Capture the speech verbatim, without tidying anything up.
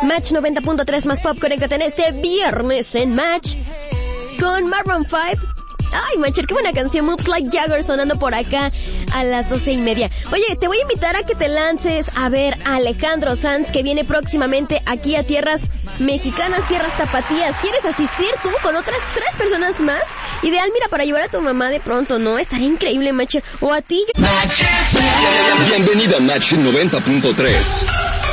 Match noventa punto tres más pop. Conéctate en este viernes en Match con Maroon cinco. Ay, Mancher, qué buena canción. Moves Like Jagger sonando por acá a las doce y media. Oye, te voy a invitar a que te lances a ver a Alejandro Sanz, que viene próximamente aquí a tierras mexicanas, tierras tapatías. ¿Quieres asistir tú con otras tres personas más? Ideal, mira, para llevar a tu mamá de pronto, ¿no? Estaría increíble, Mancher. O a ti. Bienvenida a Match noventa punto tres.